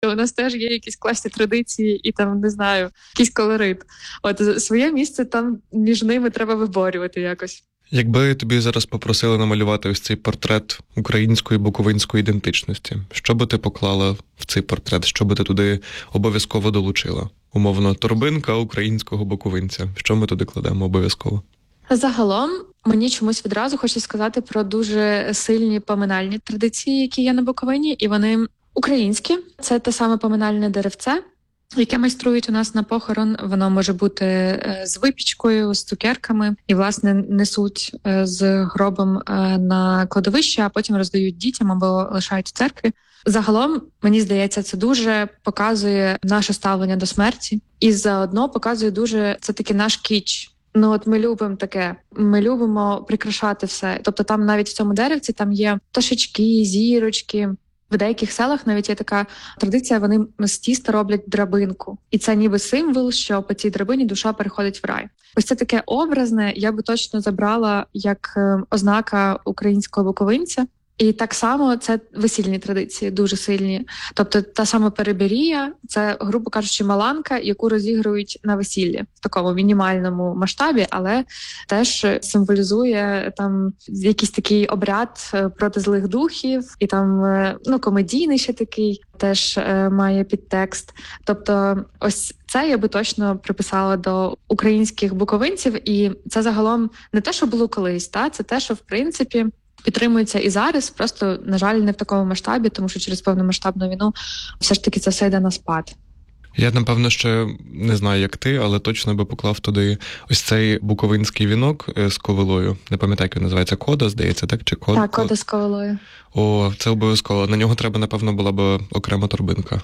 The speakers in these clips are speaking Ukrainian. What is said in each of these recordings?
у нас теж є якісь класні традиції і там, не знаю, якийсь колорит. От своє місце там між ними треба виборювати якось. Якби тобі зараз попросили намалювати ось цей портрет української буковинської ідентичності, що би ти поклала в цей портрет? Що би ти туди обов'язково долучила? Умовно, торбинка українського буковинця. Що ми туди кладемо обов'язково? Загалом, мені чомусь відразу хочу сказати про дуже сильні поминальні традиції, які є на Буковині, і вони українські. Це те саме поминальне деревце, яке майструють у нас на похорон. Воно може бути з випічкою, з цукерками, і, власне, несуть з гробом на кладовище, а потім роздають дітям або лишають в церкві. Загалом, мені здається, це дуже показує наше ставлення до смерті. І заодно показує дуже, це такий наш кіч. Ну от ми любимо таке, ми любимо прикрашати все. Тобто там навіть в цьому деревці там є пташечки, зірочки. В деяких селах навіть є така традиція, вони з тіста роблять драбинку. І це ніби символ, що по цій драбині душа переходить в рай. Ось це таке образне, я би точно забрала як ознака українського буковинця. І так само це весільні традиції, дуже сильні. Тобто та сама переберія – це, грубо кажучи, маланка, яку розігрують на весіллі в такому мінімальному масштабі, але теж символізує там якийсь такий обряд проти злих духів, і там комедійний ще такий теж має підтекст. Тобто ось це я би точно приписала до українських буковинців, і це загалом не те, що було колись, це те, що в принципі підтримується і зараз, просто, на жаль, не в такому масштабі, тому що через повномасштабну війну все ж таки це все йде на спад. Я, напевно, ще не знаю, як ти, але точно би поклав туди ось цей буковинський вінок з ковилою. Не пам'ятаю, як він називається, кода, здається, так? Чи код? Так, кода з ковилою. О, це обов'язково. На нього треба, напевно, була б окрема торбинка.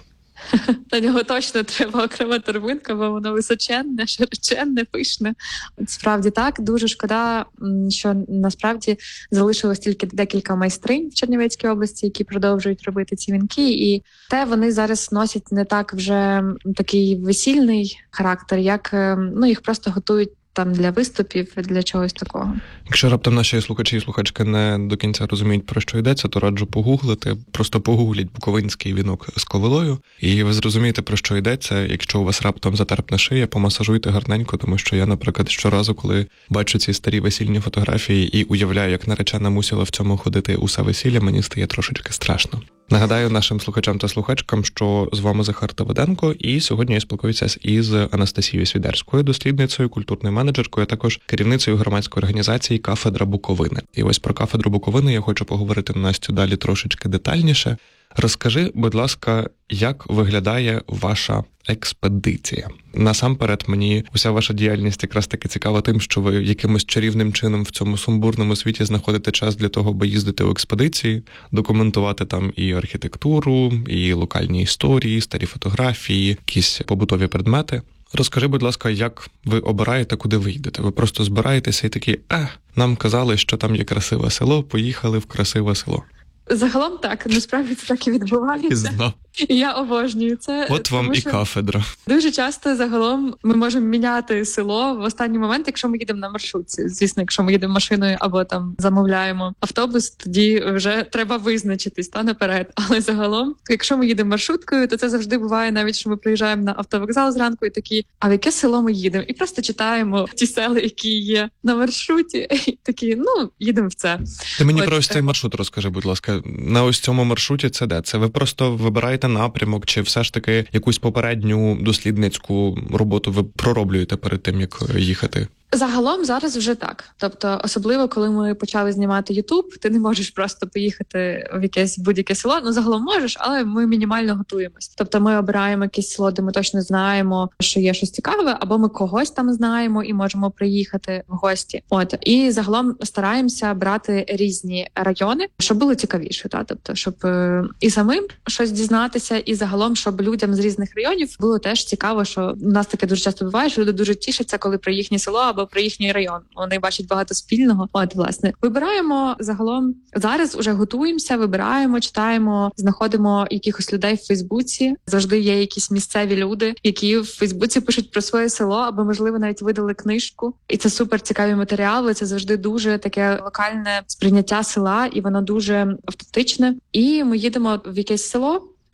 На нього точно треба окрема торбинка, бо воно височенне, широченне, пишне. Справді так, дуже шкода, що насправді залишилось тільки декілька майстринь в Чернівецькій області, які продовжують робити ці вінки, і те вони зараз носять не так вже такий весільний характер, як їх просто готують там для виступів, для чогось такого. Якщо раптом наші слухачі і слухачки не до кінця розуміють, про що йдеться, то раджу погуглити. Просто погугліть буковинський вінок з ковилою, і ви зрозумієте, про що йдеться. Якщо у вас раптом затерпне шия, помасажуйте гарненько, тому що я, наприклад, щоразу, коли бачу ці старі весільні фотографії і уявляю, як наречена мусила в цьому ходити усе весілля, мені стає трошечки страшно. Нагадаю нашим слухачам та слухачкам, що з вами Захар Тавиденко, і сьогодні я спілкуюся із Анастасією Свідерською, дослідницею, культурною менеджеркою, а також керівницею громадської організації «Кафедра Буковини». І ось про «Кафедру Буковини» я хочу поговорити, Настю, далі трошечки детальніше. Розкажи, будь ласка, як виглядає ваша експедиція? Насамперед, мені уся ваша діяльність якраз таки цікава тим, що ви якимось чарівним чином в цьому сумбурному світі знаходите час для того, аби їздити у експедиції, документувати там і архітектуру, і локальні історії, старі фотографії, якісь побутові предмети. Розкажи, будь ласка, як ви обираєте, куди ви йдете? Ви просто збираєтеся і такі, нам казали, що там є красиве село, поїхали в красиве село. Загалом так, насправді це так і відбувається. І я обожнюю це. От вам і кафедра. Дуже часто загалом ми можемо міняти село в останній момент, якщо ми їдемо на маршрутці. Звісно, якщо ми їдемо машиною або там замовляємо автобус, тоді вже треба визначитись наперед. Але загалом, якщо ми їдемо маршруткою, то це завжди буває навіть, що ми приїжджаємо на автовокзал зранку і такі, а в яке село ми їдемо? І просто читаємо ті села, які є на маршруті, і такі, їдемо в це. Ти мені про ось цей маршрут розкажи, будь ласка. На ось цьому маршруті це де? Це ви просто вибираєте напрямок, чи все ж таки якусь попередню дослідницьку роботу ви пророблюєте перед тим, як їхати? Загалом зараз вже так. Тобто, особливо, коли ми почали знімати YouTube, ти не можеш просто поїхати в якесь будь-яке село. Загалом можеш, але ми мінімально готуємось. Тобто ми обираємо якесь село, де ми точно знаємо, що є щось цікаве, або ми когось там знаємо і можемо приїхати в гості. І загалом стараємося брати різні райони, щоб було цікавіше. Тобто, щоб і самим щось дізнатися, і загалом, щоб людям з різних районів було теж цікаво, що у нас таке дуже часто буває, що люди дуже тішаться, коли про їхнє село або про їхній район. Вони бачать багато спільного. Власне, вибираємо загалом. Зараз уже готуємося, вибираємо, читаємо, знаходимо якихось людей в Фейсбуці. Завжди є якісь місцеві люди, які в Фейсбуці пишуть про своє село, або, можливо, навіть видали книжку. І це супер цікаві матеріали. Це завжди дуже таке локальне сприйняття села, і воно дуже автентичне. І ми їдемо в якесь село,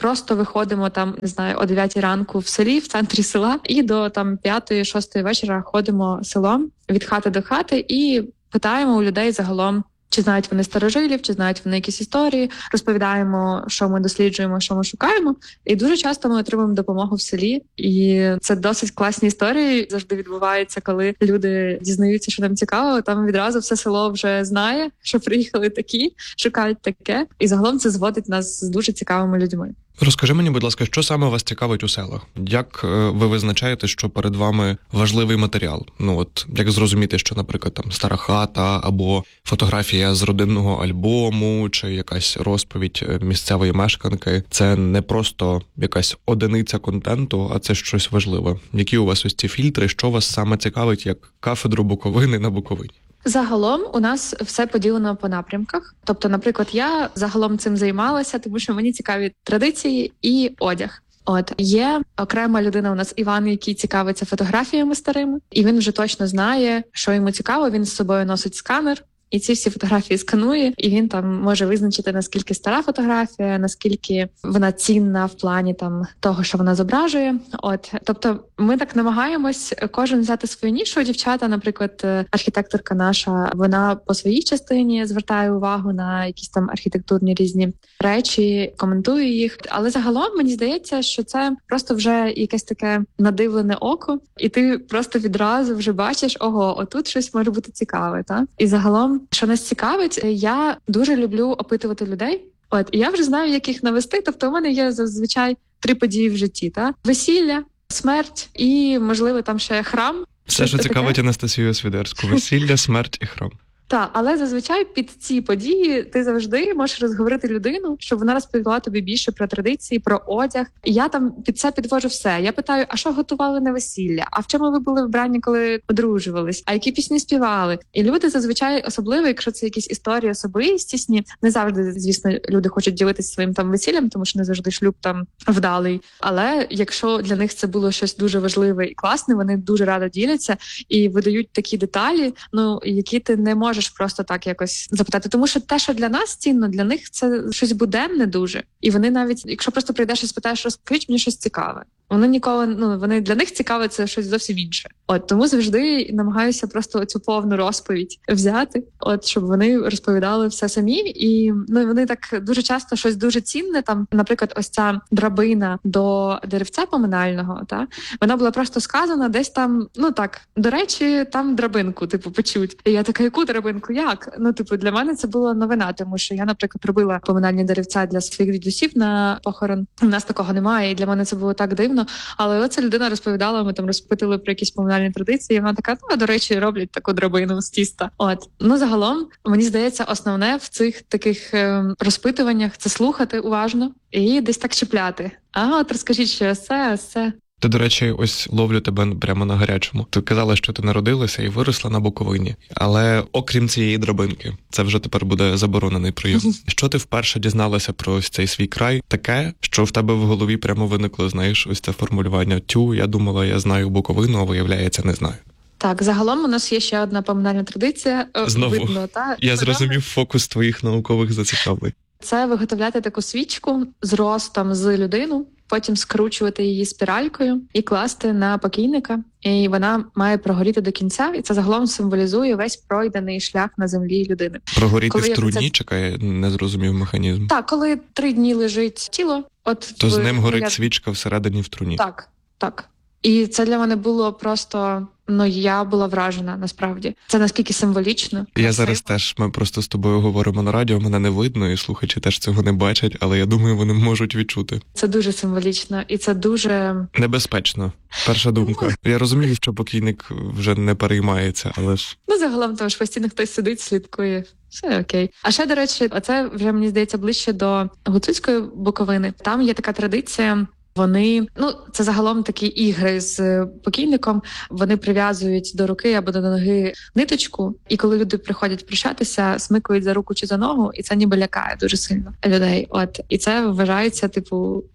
просто виходимо там, не знаю, о 9 ранку в селі, в центрі села, і до там 5-6 вечора ходимо селом від хати до хати і питаємо у людей загалом, чи знають вони старожилів, чи знають вони якісь історії, розповідаємо, що ми досліджуємо, що ми шукаємо. І дуже часто ми отримуємо допомогу в селі. І це досить класні історії. Завжди відбувається, коли люди дізнаються, що нам цікаво. Там відразу все село вже знає, що приїхали такі, шукають таке. І загалом це зводить нас з дуже цікавими людьми. Розкажи мені, будь ласка, що саме вас цікавить у селах? Як ви визначаєте, що перед вами важливий матеріал? Ну от як зрозуміти, що, наприклад, там стара хата або фотографія з родинного альбому, чи якась розповідь місцевої мешканки, це не просто якась одиниця контенту, а це щось важливе. Які у вас ось ці фільтри? Що вас саме цікавить як кафедру Буковини на Буковині? Загалом у нас все поділено по напрямках. Тобто, наприклад, я загалом цим займалася, тому що мені цікаві традиції і одяг. От є окрема людина у нас Іван, який цікавиться фотографіями старими, і він вже точно знає, що йому цікаво. Він з собою носить сканер. І ці всі фотографії сканує, і він там може визначити, наскільки стара фотографія, наскільки вона цінна в плані там того, що вона зображує. От, тобто, ми так намагаємось кожен взяти свою нішу. Дівчата, наприклад, архітекторка наша, вона по своїй частині звертає увагу на якісь там архітектурні різні речі, коментує їх. Але загалом мені здається, що це просто вже якесь таке надивлене око, і ти просто відразу вже бачиш, ого, отут щось може бути цікаве, та? І загалом, що нас цікавить, я дуже люблю опитувати людей. От, і я вже знаю, як їх навести. Тобто у мене є зазвичай 3 події в житті, та? Весілля, смерть і, можливо, там ще храм. Все, що цікавить Анастасію Свідерську. Весілля, смерть і храм. Так, але зазвичай під ці події ти завжди можеш розговорити людину, щоб вона розповіла тобі більше про традиції, про одяг. І я там під це підвожу все. Я питаю, а що готували на весілля? А в чому ви були вбрані, коли одружувались? А які пісні співали? І люди зазвичай, особливо, якщо це якісь історії особистісні, не завжди, звісно, люди хочуть ділитися своїм там весіллям, тому що не завжди шлюб там вдалий. Але якщо для них це було щось дуже важливе і класне, вони дуже радо діляться і видають такі деталі, ну які ти не можеш просто так якось запитати. Тому що те, що для нас цінно, для них це щось буденне дуже. І вони навіть, якщо просто прийдеш і спитаєш, розкажіть мені щось цікаве. Вони ніколи, вони для них цікаве це щось зовсім інше. От тому завжди намагаюся просто цю повну розповідь взяти, от щоб вони розповідали все самі. І вони так дуже часто щось дуже цінне. Там, наприклад, ось ця драбина до деревця поминального, вона була просто сказана десь там. До речі, там драбинку, почуть. І я така, яку драбинку? Як? Для мене це була новина, тому що я, наприклад, робила поминальні деревця для своїх дідусів на похорон. У нас такого немає, і для мене це було так дивно. Але оця людина розповідала, ми там розпитали про якісь поминальні традиції, і вона така, до речі, роблять таку драбину з тіста. Загалом, мені здається, основне в цих таких розпитуваннях – це слухати уважно і десь так чіпляти. Розкажіть, що все. Ти, до речі, ось ловлю тебе прямо на гарячому. Ти казала, що ти народилася і виросла на Буковині. Але окрім цієї драбинки, це вже тепер буде заборонений прийом. Що ти вперше дізналася про ось цей свій край? Таке, що в тебе в голові прямо виникло, знаєш, ось це формулювання. Я думала, я знаю Буковину, а виявляється, не знаю. Так, загалом у нас є ще одна поминальна традиція. Знову, видно, я зрозумів фокус твоїх наукових зацікавлень. Це виготовляти таку свічку з ростом з людину, потім скручувати її спіралькою і класти на покійника. І вона має прогоріти до кінця, і це загалом символізує весь пройдений шлях на землі людини. Прогоріти в труні? Чекає, не зрозумів механізм. Так, коли 3 дні лежить тіло, то з ним горить свічка всередині в труні. Так. І це для мене було просто, я була вражена, насправді. Це наскільки символічно. Я зараз теж, ми просто з тобою говоримо на радіо, мене не видно, і слухачі теж цього не бачать, але я думаю, вони можуть відчути. Це дуже символічно, і це дуже... небезпечно. Перша думка. Я розумію, що покійник вже не переймається, але ж... загалом там ж постійно хтось сидить, слідкує. Все окей. А ще, до речі, оце вже, мені здається, ближче до Гуцульської Буковини. Там є така традиція. Вони, це загалом такі ігри з покійником, вони прив'язують до руки або до ноги ниточку, і коли люди приходять прощатися, смикають за руку чи за ногу, і це ніби лякає дуже сильно людей. І це вважається,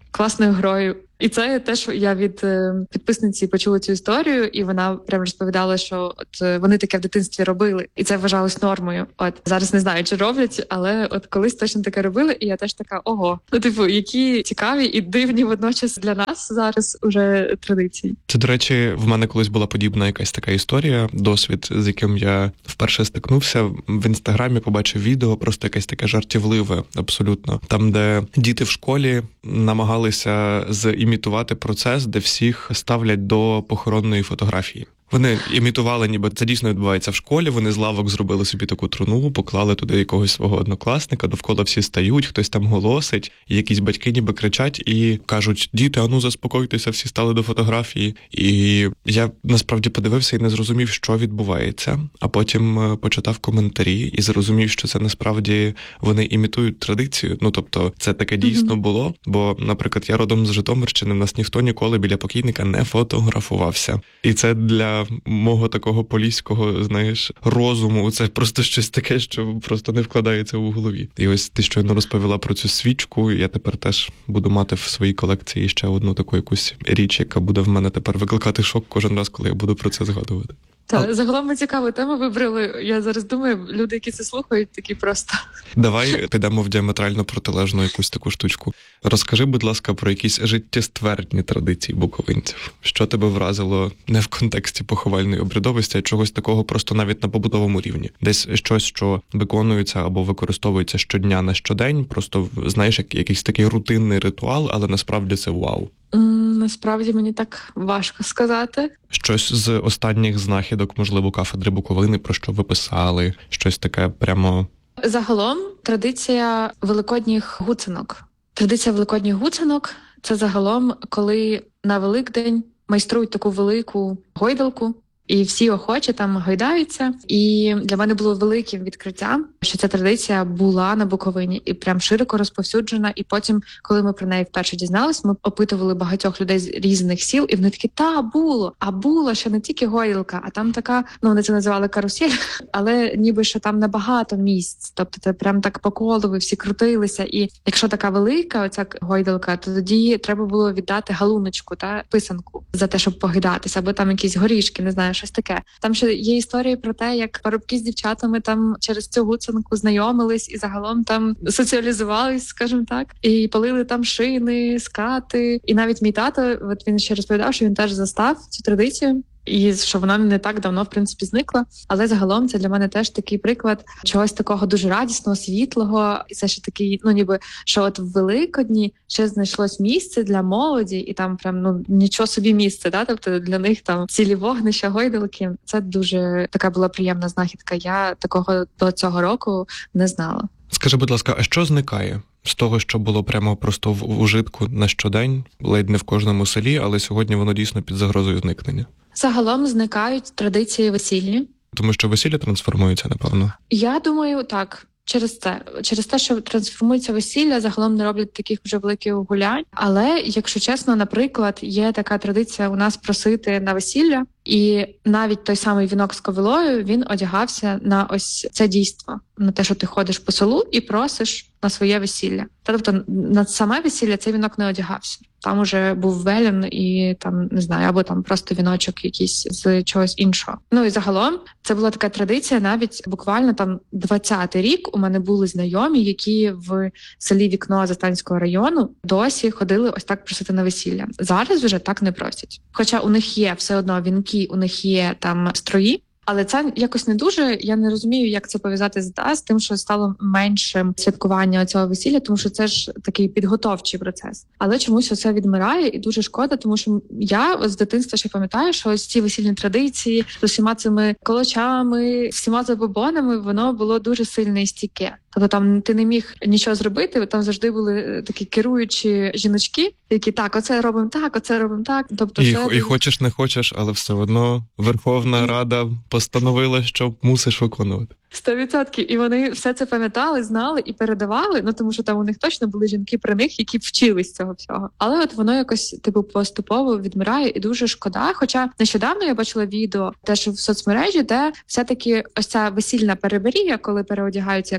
класною грою. І це теж я від підписниці почула цю історію, і вона прям розповідала, що от вони таке в дитинстві робили, і це вважалось нормою. От зараз не знаю, чи роблять, але от колись точно таке робили, і я теж така, ого, ну типу, які цікаві і дивні водночас для нас зараз уже традиції. Це, до речі, в мене колись була подібна якась така історія, досвід, з яким я вперше стикнувся. В інстаграмі побачив відео, просто якесь таке жартівливе, абсолютно, там, де діти в школі намагалися імітувати процес, де всіх ставлять до похоронної фотографії. Вони імітували, ніби це дійсно відбувається в школі, вони з лавок зробили собі таку труну, поклали туди якогось свого однокласника, довкола всі стають, хтось там голосить, і якісь батьки ніби кричать і кажуть: діти, ану заспокойтеся, всі стали до фотографії. І я насправді подивився і не зрозумів, що відбувається, а потім почитав коментарі і зрозумів, що це насправді вони імітують традицію. Ну, тобто, це таке дійсно було, бо, наприклад, я родом з Житомирщини, в нас ніхто ніколи біля покійника не фотографувався. І це для мого такого поліського, знаєш, розуму, це просто щось таке, що просто не вкладається у голові. І ось ти щойно розповіла про цю свічку, я тепер теж буду мати в своїй колекції ще одну таку якусь річ, яка буде в мене тепер викликати шок кожен раз, коли я буду про це згадувати. Та загалом ми цікаву тему вибрали. Я зараз думаю, люди, які це слухають, такі просто. Давай підемо в діаметрально протилежну якусь таку штучку. Розкажи, будь ласка, про якісь життєствердні традиції буковинців. Що тебе вразило не в контексті поховальної обрядовості, а чогось такого просто навіть на побутовому рівні? Десь щось, що виконується або використовується щодня на щодень, просто, знаєш, якийсь такий рутинний ритуал, але насправді це вау. Насправді мені так важко сказати. Щось з останніх знахідок, можливо, кафедри Буковини, про що ви писали, щось таке прямо... Загалом традиція великодніх гуцинок. Традиція великодніх гуцинок – це загалом, коли на Великдень майструють таку велику гойдалку, і всі охочі там гойдаються. І для мене було великим відкриттям, що ця традиція була на Буковині і прям широко розповсюджена. І потім, коли ми про неї вперше дізнались, ми опитували багатьох людей з різних сіл, і вони такі: та, було! А було, що не тільки гойдалка, а там така, ну вони це називали карусель, але ніби що там набагато місць. Тобто це прям так по колу, ви всі крутилися. І якщо така велика оця гойдалка, то тоді треба було віддати галуночку та писанку за те, щоб погидатися, або там якісь горішки, не знаю, щось таке. Там ще є історії про те, як парубки з дівчатами там через цю гуцинку знайомились і загалом там соціалізувались, скажімо так, і палили там шини, скати. І навіть мій тато, от він ще розповідав, що він теж застав цю традицію. І що вона не так давно, в принципі, зникла. Але загалом це для мене теж такий приклад чогось такого дуже радісного, світлого. І це ще такий, ну ніби, що от в Великодні ще знайшлось місце для молоді, і там прям, ну, нічого собі місце, да? Тобто для них там цілі вогнища, гойдалки. Це дуже така була приємна знахідка. Я такого до цього року не знала. Скажи, будь ласка, а що зникає з того, що було прямо просто в ужитку на щодень, ледь не в кожному селі, але сьогодні воно дійсно під загрозою зникнення? Загалом зникають традиції весільні. Тому що весілля трансформується, напевно? Я думаю, так. Через те, що трансформується весілля, загалом не роблять таких вже великих гулянь. Але, якщо чесно, наприклад, є така традиція у нас просити на весілля, і навіть той самий вінок з ковилою, він одягався на ось це дійство, на те, що ти ходиш по селу і просиш на своє весілля. Тобто на саме весілля цей вінок не одягався. Там уже був велін і там, не знаю, або там просто віночок якийсь з чогось іншого. Ну і загалом це була така традиція, навіть буквально там 20-й рік у мене були знайомі, які в селі Вікно Застанського району досі ходили ось так просити на весілля. Зараз вже так не просять. Хоча у них є все одно вінки, у них є там строї, але це якось не дуже, я не розумію, як це пов'язати з тим, що стало меншим святкування цього весілля, тому що це ж такий підготовчий процес. Але чомусь оце відмирає і дуже шкода, тому що я з дитинства ще пам'ятаю, що ось ці весільні традиції з усіма цими колочами, всіма забобонами, воно було дуже сильне і стійке. Тобто там ти не міг нічого зробити, там завжди були такі керуючі жіночки, які так, оце робимо так, оце робимо так. Тобто і хочеш, не хочеш, але все одно Верховна Рада постановила, що мусиш виконувати. 100%. І вони все це пам'ятали, знали і передавали, ну тому що там у них точно були жінки при них, які вчились цього всього. Але от воно якось типу поступово відмирає і дуже шкода. Хоча нещодавно я бачила відео теж в соцмережі, де все-таки ось ця весільна переберія, коли переодягаються як на Маланку,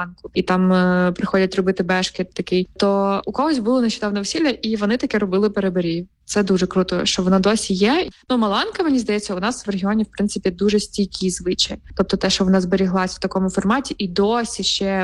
Маланку, і там приходять робити бешкет такий. То у когось було нещодавно весілля, і вони таке робили переберів. Це дуже круто, що воно досі є. Ну, Маланка, мені здається, у нас в регіоні, в принципі, дуже стійкий звичай. Тобто те, що вона зберіглась в такому форматі, і досі ще,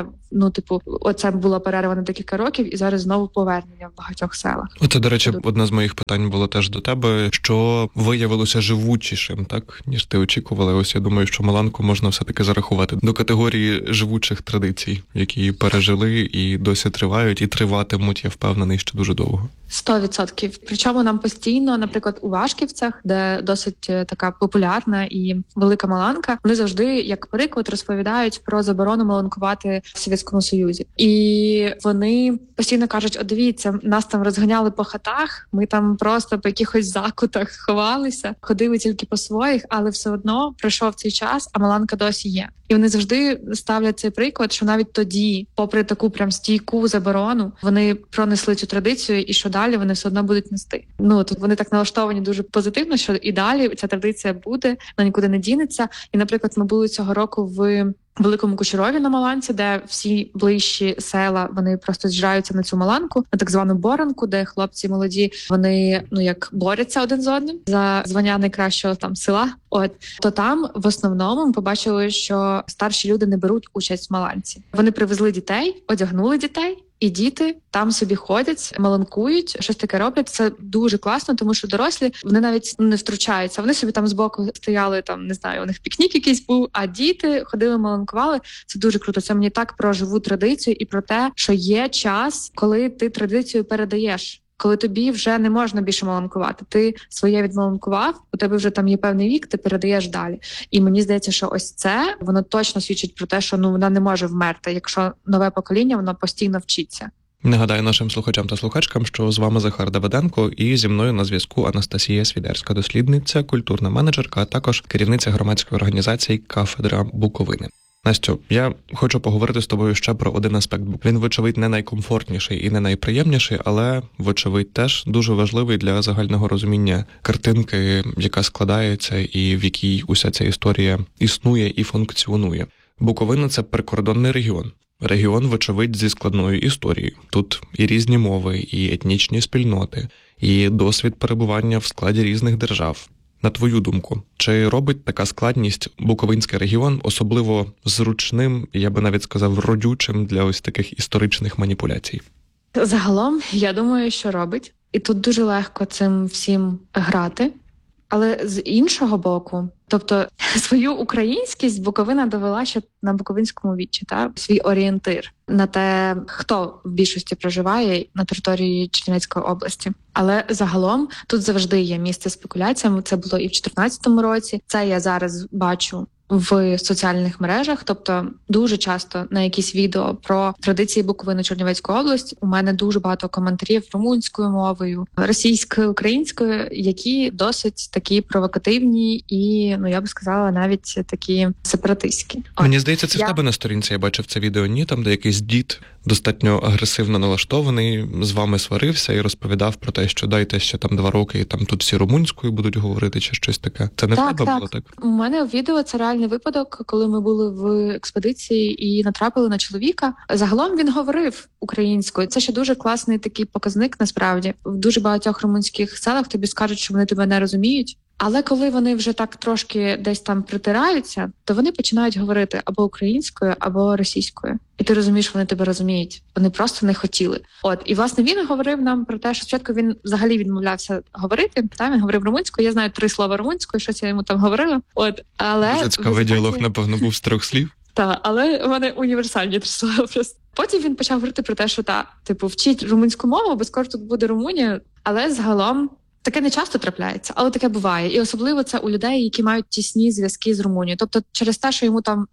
оце була перерва на декілька років, і зараз знову повернення в багатьох селах. Оце, до речі, одне з моїх питань було теж до тебе, що виявилося живучішим, так, ніж ти очікувала. Ось я думаю, що Маланку можна все-таки зарахувати до категорії живучих традицій, які пережили і досі тривають, і триватимуть, я впевнений, ще дуже довго. 100%. Причому нам постійно, наприклад, у Вашківцях, де досить така популярна і велика Маланка, вони завжди, як приклад, розповідають про заборону маланкувати в Совєтському Союзі. І вони постійно кажуть: дивіться, нас там розганяли по хатах, ми там просто по якихось закутах ховалися, ходили тільки по своїх, але все одно пройшов цей час, а Маланка досі є. І вони завжди ставлять цей приклад, що навіть тоді, попри таку прям стійку заборону, вони пронесли цю традицію, і що далі вони все одно будуть нести. Тут вони так налаштовані дуже позитивно, що і далі ця традиція буде, вона нікуди не дінеться. І, наприклад, ми були цього року в Великому Кучерові на Маланці, де всі ближчі села, вони просто з'їжджаються на цю Маланку, на так звану боранку, де хлопці молоді, вони як борються один з одним за звання найкращого там села. То там в основному ми побачили, що старші люди не беруть участь в Маланці. Вони привезли дітей, одягнули дітей, і діти там собі ходять, маланкують, щось таке роблять. Це дуже класно, тому що дорослі, вони навіть не втручаються. Вони собі там збоку стояли, там, не знаю, у них пікнік якийсь був, а діти ходили, маланкували. Це дуже круто. Це мені так про живу традицію і про те, що є час, коли ти традицію передаєш. Коли тобі вже не можна більше маланкувати, ти своє відмаланкував, у тебе вже там є певний вік, ти передаєш далі. І мені здається, що ось це, воно точно свідчить про те, що вона не може вмерти, якщо нове покоління, воно постійно вчиться. Нагадаю нашим слухачам та слухачкам, що з вами Захар Давиденко, і зі мною на зв'язку Анастасія Свідерська, дослідниця, культурна менеджерка, а також керівниця громадської організації «Кафедра Буковини». Настю, я хочу поговорити з тобою ще про один аспект. Він, вочевидь, не найкомфортніший і не найприємніший, але, вочевидь, теж дуже важливий для загального розуміння картинки, яка складається і в якій уся ця історія існує і функціонує. Буковина – це прикордонний регіон. Регіон, вочевидь, зі складною історією. Тут і різні мови, і етнічні спільноти, і досвід перебування в складі різних держав. На твою думку, чи робить така складність Буковинський регіон особливо зручним, я би навіть сказав, родючим для ось таких історичних маніпуляцій? Загалом, я думаю, що робить. І тут дуже легко цим всім грати. Але з іншого боку, тобто свою українськість Буковина довела ще на Буковинському вічі, свій орієнтир на те, хто в більшості проживає на території Чернівецької області. Але загалом тут завжди є місце спекуляціям. Це було і в 2014 році. Це я зараз бачу в соціальних мережах, тобто дуже часто на якісь відео про традиції Буковини Чернівецької області у мене дуже багато коментарів румунською мовою, російською, українською, які досить такі провокативні і, я би сказала, навіть такі сепаратистські. Мені здається, це в тебе на сторінці я бачив це відео, ні? Там, де якийсь дід достатньо агресивно налаштований, з вами сварився і розповідав про те, що дайте ще там 2 роки, і там тут всі румунською будуть говорити, чи щось таке. Це не в тебе було так? У мене у відео це реальний випадок, коли ми були в експедиції і натрапили на чоловіка. Загалом він говорив українською. Це ще дуже класний такий показник, насправді. В дуже багатьох румунських селах тобі скажуть, що вони тебе не розуміють. Але коли вони вже так трошки десь там притираються, то вони починають говорити або українською, або російською. І ти розумієш, вони тебе розуміють. Вони просто не хотіли. І, власне, він говорив нам про те, що спочатку він взагалі відмовлявся говорити. Він говорив румунською. Я знаю 3 слова румунською, щось я йому там говорила. Але дуже цікавий діалог, напевно, був з 3 слів. Так, але у мене універсальні 3 слова просто. Потім він почав говорити про те, що вчіть румунську мову, бо скоро тут буде Румунія. Але загалом таке не часто трапляється, але таке буває. І особливо це у людей, які мають тісні зв'язки з Румунією. Тобто через те, що йому там,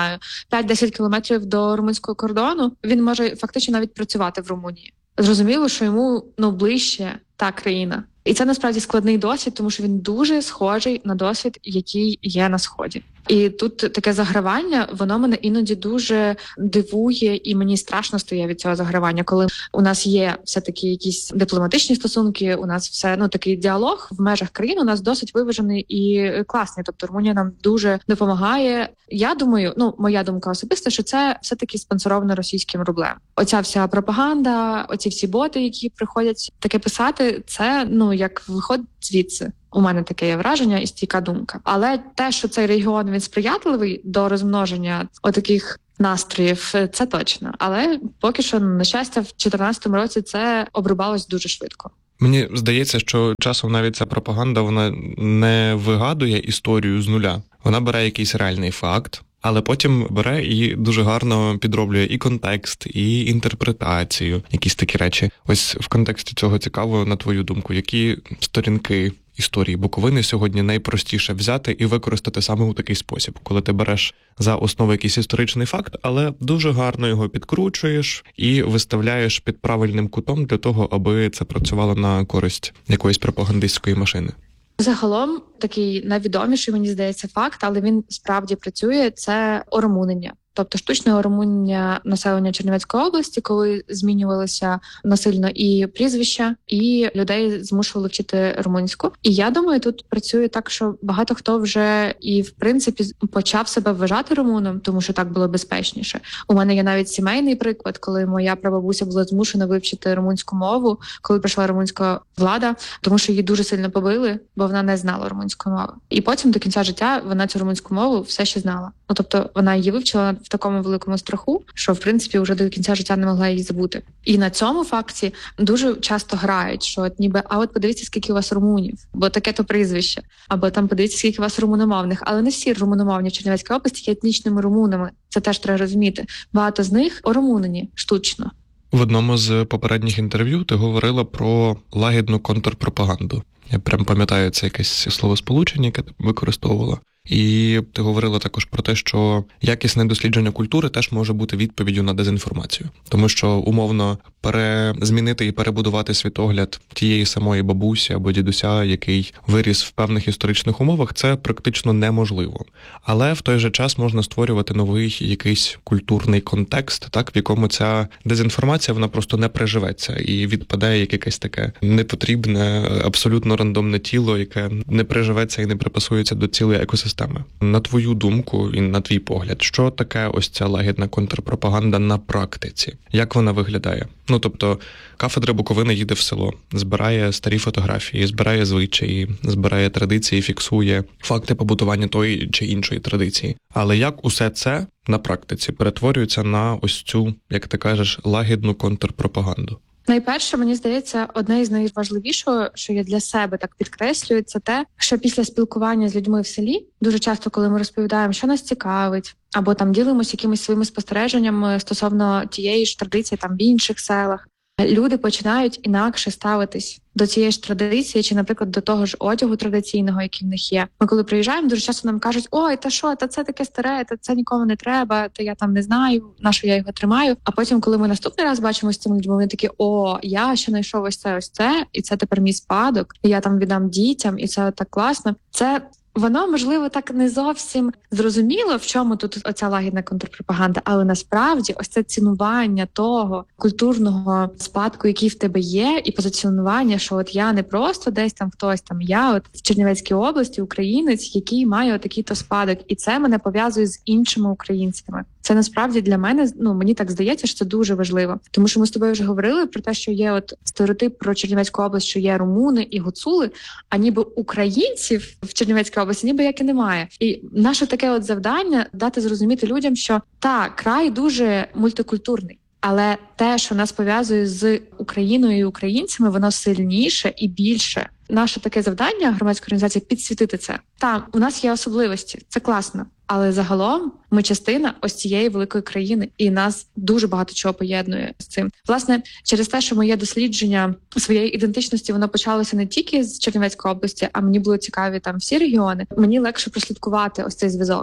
5-10 кілометрів до румунського кордону, він може фактично навіть працювати в Румунії. Зрозуміло, що йому ближче та країна. І це насправді складний досвід, тому що він дуже схожий на досвід, який є на Сході. І тут таке загравання, воно мене іноді дуже дивує, і мені страшно стає від цього загравання, коли у нас є все-таки якісь дипломатичні стосунки, у нас все, такий діалог в межах країн у нас досить виважений і класний. Тобто Румунія нам дуже допомагає. Я думаю, моя думка особиста, що це все-таки спонсоровано російським рублем. Оця вся пропаганда, оці всі боти, які приходять таке писати, це, як виходить звідси. У мене таке є враження і стійка думка. Але те, що цей регіон, він сприятливий до розмноження отаких настроїв, це точно. Але поки що, на щастя, в 2014 році це обрубалось дуже швидко. Мені здається, що часом навіть ця пропаганда, вона не вигадує історію з нуля. Вона бере якийсь реальний факт, але потім бере і дуже гарно підроблює і контекст, і інтерпретацію, якісь такі речі. Ось в контексті цього цікаво, на твою думку, які сторінки історії Буковини сьогодні найпростіше взяти і використати саме у такий спосіб, коли ти береш за основу якийсь історичний факт, але дуже гарно його підкручуєш і виставляєш під правильним кутом для того, аби це працювало на користь якоїсь пропагандистської машини. Загалом такий найвідоміший, мені здається, факт, але він справді працює, це оромунення. Тобто штучне оромунення населення Чернівецької області, коли змінювалися насильно і прізвища, і людей змушували вчити румунську. І я думаю, тут працює так, що багато хто вже і, в принципі, почав себе вважати румуном, тому що так було безпечніше. У мене є навіть сімейний приклад, коли моя прабабуся була змушена вивчити румунську мову, коли прийшла румунська влада, тому що її дуже сильно побили, бо вона не знала румунської мови. І потім до кінця життя вона цю румунську мову все ще знала. Тобто вона її вивчила в такому великому страху, що, в принципі, вже до кінця життя не могла її забути. І на цьому факті дуже часто грають, що от подивіться, скільки у вас румунів, бо таке-то прізвище, або там подивіться, скільки у вас румуномовних. Але не всі румуномовні в Чернівецькій області є етнічними румунами. Це теж треба розуміти. Багато з них орумунені штучно. В одному з попередніх інтерв'ю ти говорила про лагідну контрпропаганду. Я прям пам'ятаю це якесь словосполучення, яке ти використовувала. І ти говорила також про те, що якісне дослідження культури теж може бути відповіддю на дезінформацію. Тому що, умовно, змінити і перебудувати світогляд тієї самої бабусі або дідуся, який виріс в певних історичних умовах, це практично неможливо. Але в той же час можна створювати новий якийсь культурний контекст, так, в якому ця дезінформація, вона просто не приживеться і відпадає як якесь таке непотрібне, абсолютно рандомне тіло, яке не приживеться і не припасується до цілої екосистеми. На твою думку і на твій погляд, що таке ось ця лагідна контрпропаганда на практиці? Як вона виглядає? Тобто, кафедра Буковини їде в село, збирає старі фотографії, збирає звичаї, збирає традиції, фіксує факти побудування тої чи іншої традиції. Але як усе це на практиці перетворюється на ось цю, як ти кажеш, лагідну контрпропаганду? Найперше, мені здається, одне із найважливішого, що я для себе так підкреслюю, це те, що після спілкування з людьми в селі, дуже часто, коли ми розповідаємо, що нас цікавить, або там ділимося якимись своїми спостереженнями стосовно тієї ж традиції там в інших селах, люди починають інакше ставитись до цієї ж традиції, чи, наприклад, до того ж одягу традиційного, який в них є. Ми коли приїжджаємо, дуже часто нам кажуть: ой, та що, та це таке старе, та це нікому не треба, та я там не знаю, на що я його тримаю. А потім, коли ми наступний раз бачимо з цими людьми, вони такі: о, я ще знайшов ось це, і це тепер мій спадок, і я там віддам дітям, і це так класно. Воно, можливо, так не зовсім зрозуміло, в чому тут оця лагідна контрпропаганда, але насправді ось це цінування того культурного спадку, який в тебе є, і позиціонування, що от я не просто десь там хтось там, я от в Чернівецькій області українець, який має отакий-то спадок, і це мене пов'язує з іншими українцями. Це насправді для мене, мені так здається, що це дуже важливо. Тому що ми з тобою вже говорили про те, що є от стереотип про Чернівецьку область, що є румуни і гуцули, а ніби українців в Чернівецькій області ніби як і немає. І наше таке от завдання — дати зрозуміти людям, що так, край дуже мультикультурний. Але те, що нас пов'язує з Україною і українцями, воно сильніше і більше. Наше таке завдання громадської організації — підсвітити це. Так, у нас є особливості, це класно. Але загалом ми частина ось цієї великої країни, і нас дуже багато чого поєднує з цим. Власне, через те, що моє дослідження своєї ідентичності, воно почалося не тільки з Чернівецької області, а мені було цікаві там всі регіони, мені легше прослідкувати ось цей зв'язок.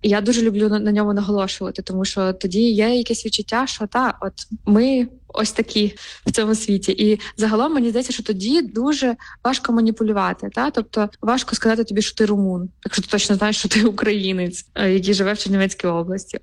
І я дуже люблю на ньому наголошувати, тому що тоді є якесь відчуття, що от ми ось такі в цьому світі. І загалом мені здається, що тоді дуже важко маніпулювати. Тобто важко сказати тобі, що ти румун, якщо ти точно знаєш, що ти українець, який живе в Чернівецькій області.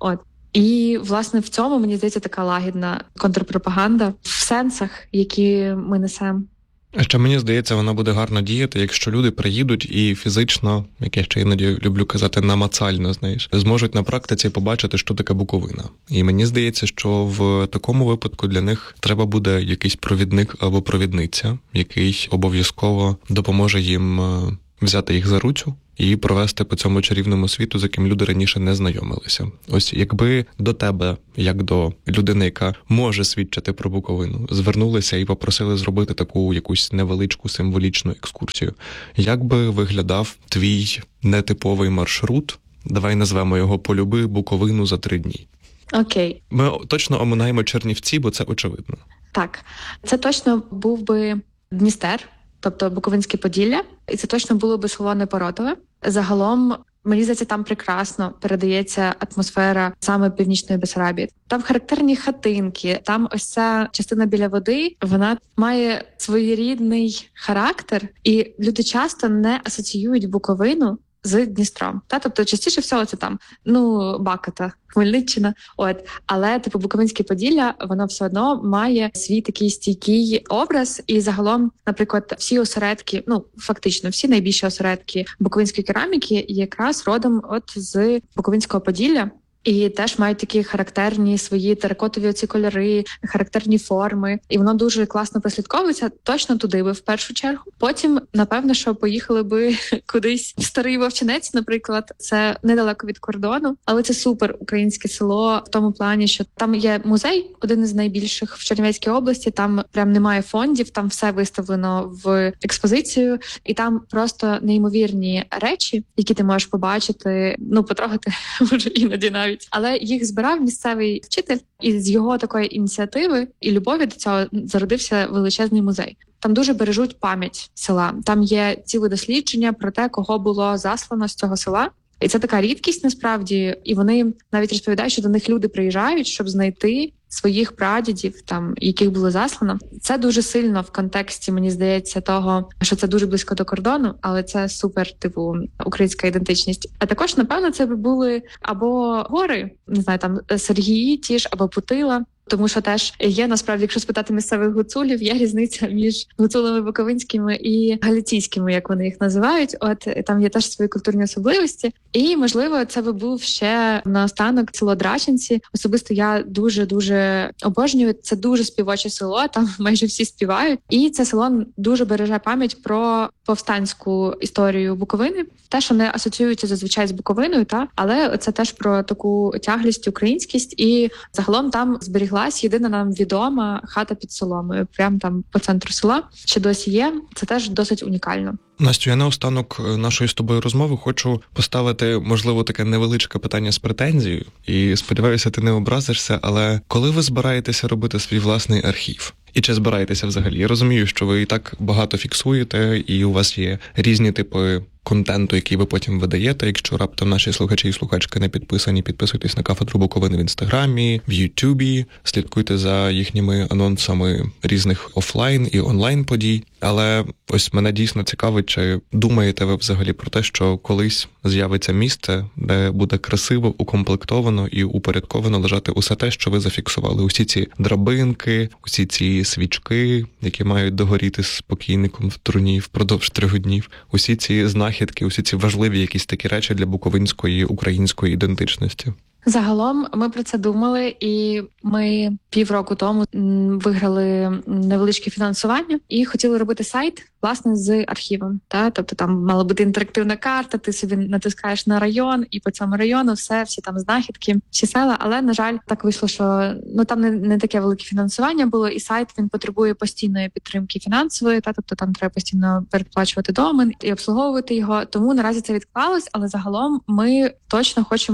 І, власне, в цьому, мені здається, така лагідна контрпропаганда в сенсах, які ми несемо. А ще мені здається, вона буде гарно діяти, якщо люди приїдуть і фізично, як я ще іноді люблю казати, намацально, зможуть на практиці побачити, що таке Буковина. І мені здається, що в такому випадку для них треба буде якийсь провідник або провідниця, який обов'язково допоможе їм взяти їх за руцю і провести по цьому чарівному світу, з яким люди раніше не знайомилися. Ось якби до тебе, як до людини, яка може свідчити про Буковину, звернулися і попросили зробити таку якусь невеличку символічну екскурсію, як би виглядав твій нетиповий маршрут? Давай назвемо його «Полюби Буковину за 3 дні». Окей. Ми точно оминаємо Чернівці, бо це очевидно. Так. Це точно був би Дністер, тобто Буковинське Поділля, і це точно було би село Непоротове. Загалом, мені здається, там прекрасно передається атмосфера саме Північної Бессарабії. Там характерні хатинки, там ось ця частина біля води, вона має своєрідний характер, і люди часто не асоціюють Буковину з Дністром. Тобто частіше всього це там, Баката, Хмельниччина. Але Буковинське Поділля, воно все одно має свій такий стійкий образ. І загалом, наприклад, всі осередки, фактично всі найбільші осередки буковинської кераміки якраз родом з Буковинського Поділля. І теж мають такі характерні свої теракотові оці кольори, характерні форми. І воно дуже класно прослідковується. Точно туди би в першу чергу. Потім, напевно, що поїхали би кудись в Старий Вовчинець, наприклад. Це недалеко від кордону. Але це супер українське село в тому плані, що там є музей, один із найбільших в Чернівецькій області. Там прям немає фондів, там все виставлено в експозицію. І там просто неймовірні речі, які ти можеш побачити, потрогати, може іноді навіть. Але їх збирав місцевий вчитель, і з його такої ініціативи і любові до цього зародився величезний музей. Там дуже бережуть пам'ять села. Там є ціле дослідження про те, кого було заслано з цього села. І це така рідкість насправді. І вони навіть розповідають, що до них люди приїжджають, щоб знайти своїх прадідів, яких було заслано. Це дуже сильно в контексті, мені здається, того, що це дуже близько до кордону, але це супер, українська ідентичність. А також, напевно, це би були або гори, не знаю, Сергії ті ж, або Путила. Тому що теж є, насправді, якщо спитати місцевих гуцулів, є різниця між гуцулами буковинськими і галиційськими, як вони їх називають. Там є теж свої культурні особливості. І, можливо, це би був ще наостанок село Драченці. Особисто я дуже-дуже обожнюю. Це дуже співоче село, там майже всі співають. І це село дуже береже пам'ять про повстанську історію Буковини. Те, що не асоціюється зазвичай з Буковиною, але це теж про таку тяглість, українськість. І загалом там зберіглась єдина нам відома хата під соломою, прямо там по центру села. Ще досі є. Це теж досить унікально. Настю, я наостанок нашої з тобою розмови хочу поставити, можливо, таке невеличке питання з претензією. І сподіваюся, ти не образишся, але коли ви збираєтеся робити свій власний архів? І чи збираєтеся взагалі? Я розумію, що ви і так багато фіксуєте, і у вас є різні типи контенту, який ви потім видаєте. Якщо раптом наші слухачі і слухачки не підписані, підписуйтесь на кафедру Буковини в Інстаграмі, в Ютубі, слідкуйте за їхніми анонсами різних офлайн і онлайн подій. Але ось мене дійсно цікавить, чи думаєте ви взагалі про те, що колись з'явиться місце, де буде красиво, укомплектовано і упорядковано лежати усе те, що ви зафіксували. Усі ці драбинки, усі ці свічки, які мають догоріти з покійником в труні впродовж 3 днів. Усі ці знахідки, усі ці важливі якісь такі речі для буковинської, української ідентичності. Загалом ми про це думали, і ми півроку тому виграли невеличке фінансування і хотіли робити сайт, власне, з архівом. Тобто там мала бути інтерактивна карта, ти собі натискаєш на район, і по цьому району всі там знахідки, всі села. Але, на жаль, так вийшло, що там не таке велике фінансування було, і сайт, він потребує постійної підтримки фінансової, тобто там треба постійно передплачувати домен і обслуговувати його. Тому наразі це відклалось, але загалом ми точно хочемо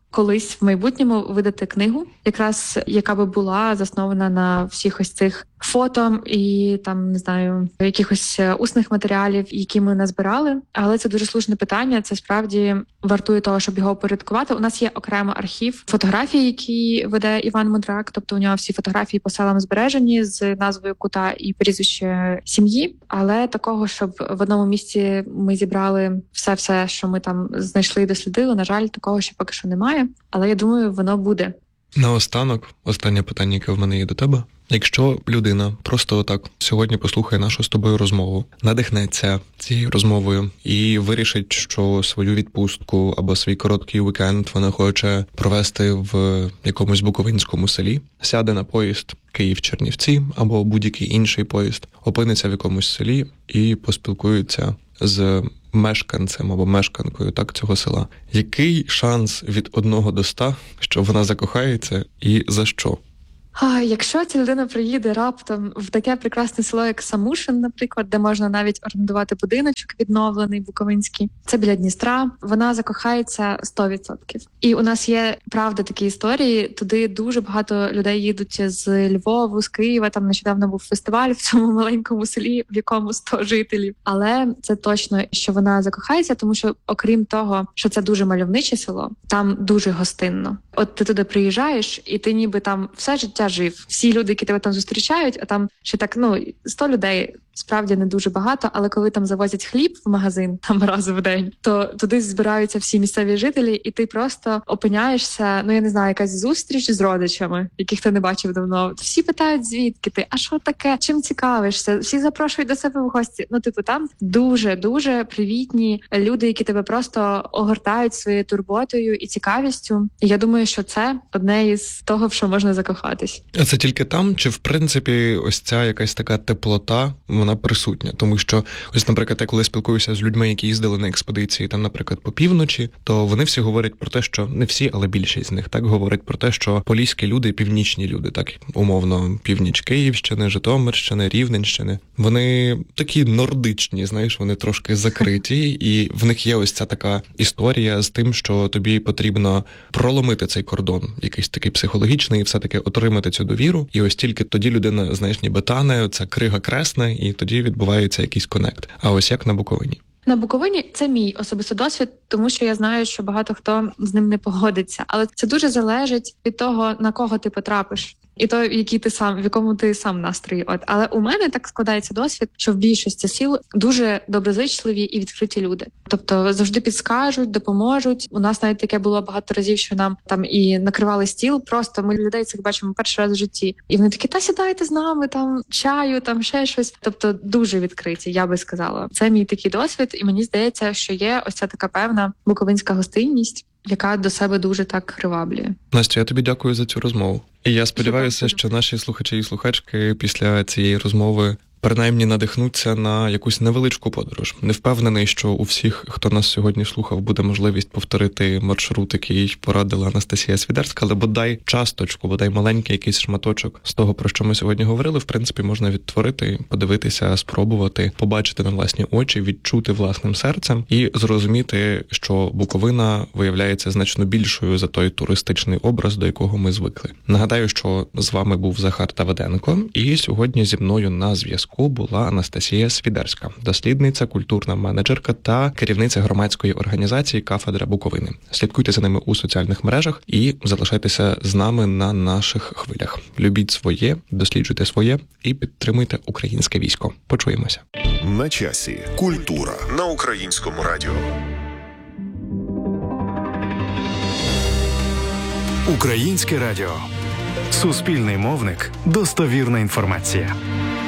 колись в майбутньому видати книгу, якраз яка би була заснована на всіх ось цих фото і там, не знаю, якихось усних матеріалів, які ми назбирали. Але це дуже слушне питання. Це справді вартує того, щоб його упорядкувати. У нас є окремо архів фотографій, які веде Іван Мудрак. Тобто у нього всі фотографії по селам збережені з назвою кута і прізвище сім'ї. Але такого, щоб в одному місці ми зібрали все, що ми там знайшли і дослідили, на жаль, такого ще поки що немає. Але я думаю, воно буде. Наостанок, останнє питання, яке в мене є до тебе. Якщо людина просто отак сьогодні послухає нашу з тобою розмову, надихнеться цією розмовою і вирішить, що свою відпустку або свій короткий вікенд вона хоче провести в якомусь буковинському селі, сяде на поїзд Київ-Чернівці або будь-який інший поїзд, опиниться в якомусь селі і поспілкується з мешканцем або мешканкою цього села. Який шанс від 1 до 100, що вона закохається і за що? Якщо ця людина приїде раптом в таке прекрасне село, як Самушин, наприклад, де можна навіть орендувати будиночок відновлений, буковинський, це біля Дністра, вона закохається 100%. І у нас є, правда, такі історії, туди дуже багато людей їдуть з Львову, з Києва, там нещодавно був фестиваль в цьому маленькому селі, в якому 100 жителів. Але це точно, що вона закохається, тому що, окрім того, що це дуже мальовниче село, там дуже гостинно. От ти туди приїжджаєш, і ти ніби там все життя жив. Всі люди, які тебе там зустрічають, а там ще так, 100 людей, справді не дуже багато, але коли там завозять хліб в магазин там раз в день, то туди збираються всі місцеві жителі, і ти просто опиняєшся, я не знаю, якась зустріч з родичами, яких ти не бачив давно. Всі питають, звідки ти, а що таке, чим цікавишся, всі запрошують до себе в гості. Там дуже-дуже привітні люди, які тебе просто огортають своєю турботою і цікавістю. І я думаю, що це одне із того, в що можна закохатись. А це тільки там, чи в принципі ось ця якась така теплота, вона присутня? Тому що ось, наприклад, я коли спілкуюся з людьми, які їздили на експедиції там, наприклад, по півночі, то вони всі говорять про те, що не всі, але більшість з них говорять про те, що поліські люди, північні люди, так умовно, північ Київщини, Житомирщини, Рівненщини, вони такі нордичні, знаєш, вони трошки закриті, і в них є ось ця така історія з тим, що тобі потрібно проломити цей кордон, якийсь такий психологічний, і все-таки отримати цю довіру, і ось тільки тоді людина, знаєш, ніби тане, ця крига кресне, і тоді відбувається якийсь конект. А ось як на Буковині? На Буковині це мій особистий досвід, тому що я знаю, що багато хто з ним не погодиться. Але це дуже залежить від того, на кого ти потрапиш. І то, в якому ти сам настрої. Але у мене так складається досвід, що в більшості сіл дуже доброзичливі і відкриті люди. Тобто завжди підскажуть, допоможуть. У нас навіть таке було багато разів, що нам там і накривали стіл. Просто ми людей цих бачимо перший раз в житті. І вони такі, сідайте з нами, там чаю, там ще щось. Тобто дуже відкриті, я би сказала. Це мій такий досвід, і мені здається, що є ось ця така певна буковинська гостинність, яка до себе дуже так приваблює. Настя, я тобі дякую за цю розмову. І я сподіваюся, що наші слухачі і слухачки після цієї розмови принаймні надихнуться на якусь невеличку подорож. Не впевнений, що у всіх, хто нас сьогодні слухав, буде можливість повторити маршрут, який порадила Анастасія Свідерська, але бодай часточку, бодай маленький якийсь шматочок з того, про що ми сьогодні говорили, в принципі, можна відтворити, подивитися, спробувати, побачити на власні очі, відчути власним серцем і зрозуміти, що Буковина виявляється значно більшою за той туристичний образ, до якого ми звикли. Нагадаю, що з вами був Захар Тавиденко, і сьогодні зі мною на зв'язку була Анастасія Свідерська, дослідниця, культурна менеджерка та керівниця громадської організації «Кафедра Буковини». Слідкуйте за ними у соціальних мережах і залишайтеся з нами на наших хвилях. Любіть своє, досліджуйте своє і підтримуйте українське військо. Почуємося. На часі. Культура на Українському радіо. Українське радіо. Суспільний мовник. Достовірна інформація.